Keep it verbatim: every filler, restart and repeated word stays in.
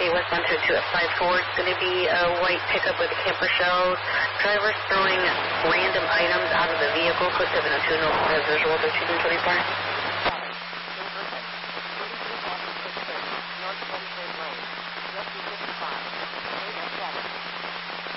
eight westbound two two at five four. It's going to be a white pickup with a camper shell. Driver's throwing random items out of the vehicle. Code seven oh two, no visual, thirteen twenty-four.